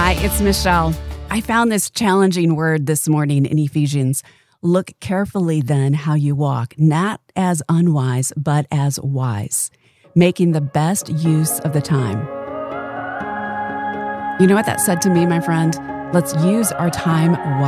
Hi, it's Michelle. I found this challenging word this morning in Ephesians. Look carefully then how you walk, not as unwise, but as wise, making the best use of the time. You know what that said to me, my friend? Let's use our time wisely.